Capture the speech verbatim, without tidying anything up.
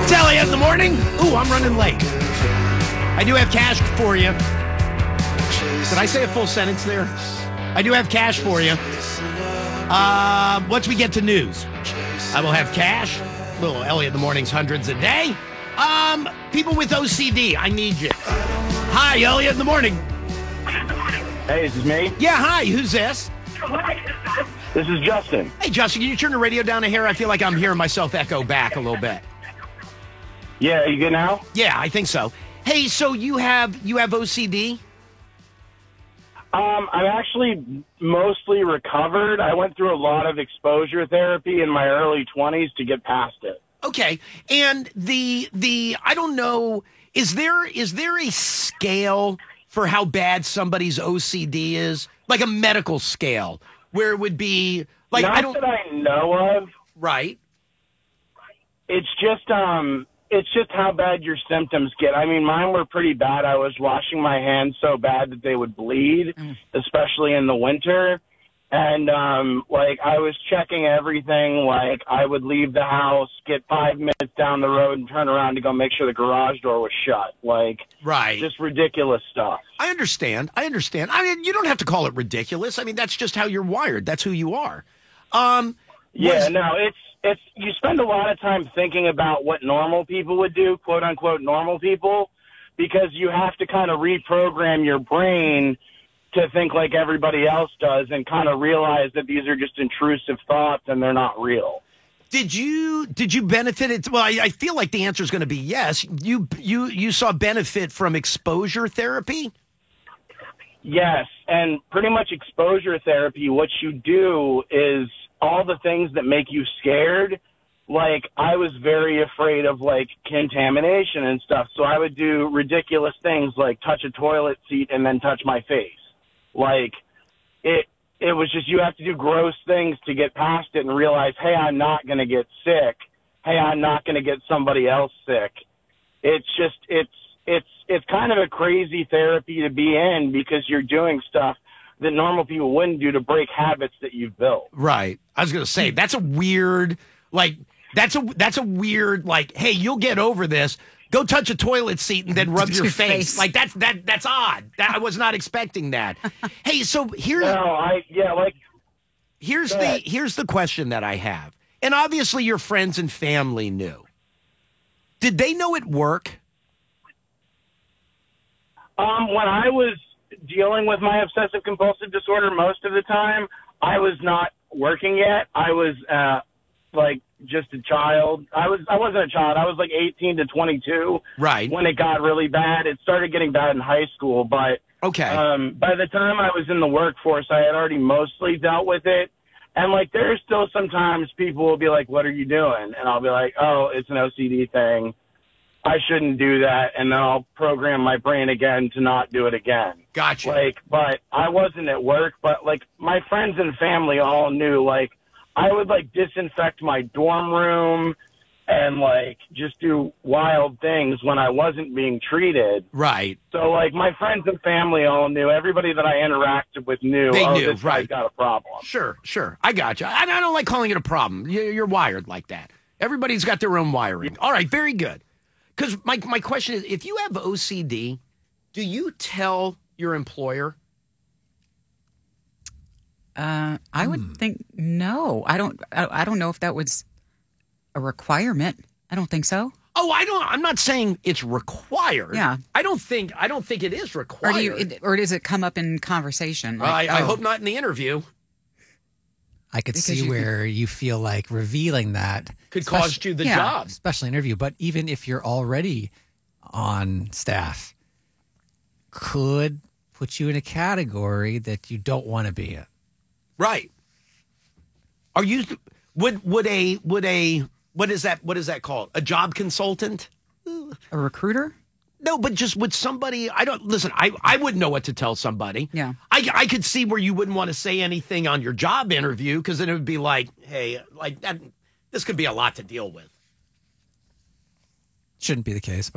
It's Elliot in the morning. Ooh, I'm running late. I do have cash for you. Did I say a full sentence there? I do have cash for you. Uh, once we get to news, I will have cash. Little Elliot in the morning's hundreds a day. Um, people with O C D, I need you. Hi, Elliot in the morning. Hey, is this me? Yeah, hi. Who's this? This is Justin. Hey, Justin, can you turn the radio down a hair? I feel like I'm hearing myself echo back a little bit. Yeah, you good now? Yeah, I think so. Hey, so you have you have O C D? Um, I'm actually mostly recovered. I went through a lot of exposure therapy in my early twenties to get past it. Okay. And the the I don't know, is there is there a scale for how bad somebody's O C D is? Like a medical scale where it would be like Not I don't that I know of. Right. It's just um it's just how bad your symptoms get. I mean, mine were pretty bad. I was washing my hands so bad that they would bleed, mm. especially in the winter. And, um, like, I was checking everything. Like, I would leave the house, get five minutes down the road, and turn around to go make sure the garage door was shut. Like, right. Just ridiculous stuff. I understand. I understand. I mean, you don't have to call it ridiculous. I mean, that's just how you're wired. That's who you are. Um, yeah, was- no, it's, it's, you spend a lot of time thinking about what normal people would do, quote unquote normal people, because you have to kind of reprogram your brain to think like everybody else does and kind of realize that these are just intrusive thoughts and they're not real. Did you did you benefit it? Well, I, I feel like the answer is going to be yes. You you you saw benefit from exposure therapy? Yes, and pretty much exposure therapy, what you do is all the things that make you scared. Like, I was very afraid of, like, contamination and stuff, so I would do ridiculous things like touch a toilet seat and then touch my face. Like, it it was just, you have to do gross things to get past it and realize, hey, I'm not going to get sick. Hey, I'm not going to get somebody else sick. It's just, it's, it's, it's kind of a crazy therapy to be in because you're doing stuff that normal people wouldn't do to break habits that you've built. Right. I was going to say, that's a weird, like, that's a, that's a weird, like, hey, you'll get over this. Go touch a toilet seat and then rub your, your face. face. Like that's that that's odd. That I was not expecting that. Hey, so here's No, I yeah, like here's the here's the question that I have. And obviously your friends and family knew. Did they know it work? Um, when I was dealing with my obsessive compulsive disorder most of the time, I was not working yet. I was uh like just a child. I was I wasn't a child. I was like eighteen to twenty-two. Right. When it got really bad. It started getting bad in high school, but okay. Um by the time I was in the workforce, I had already mostly dealt with it. And like there's still sometimes people will be like, "What are you doing?" And I'll be like, "Oh, it's an O C D thing. I shouldn't do that." And then I'll program my brain again to not do it again. Gotcha. Like, but I wasn't at work, but like my friends and family all knew, like, I would, like, disinfect my dorm room and, like, just do wild things when I wasn't being treated. Right. So, like, my friends and family all knew. Everybody that I interacted with knew, They oh, knew, this right. guy's got a problem. Sure, sure. I got you. I, I don't like calling it a problem. You- You're wired like that. Everybody's got their own wiring. All right, very good. Because my, my question is, if you have O C D, do you tell your employer? Uh, I would Hmm. think no. I don't. I, I don't know if that was a requirement. I don't think so. Oh, I don't. I'm not saying it's required. Yeah. I don't think. I don't think it is Or required. do you? It, or does it come up in conversation? I, Like, I oh, hope not in the interview. I could Because see you- where you feel like revealing that Could especially- cost you the yeah. job. especially interview. But even if you're already on staff, could put you in a category that you don't want to be in. Right. Are you? Would would a would a what is that? What is that called? A job consultant? A recruiter? No, but just with somebody, I don't, listen, I, I wouldn't know what to tell somebody. Yeah. I, I could see where you wouldn't want to say anything on your job interview because then it would be like, hey, like that, this could be a lot to deal with. Shouldn't be the case, but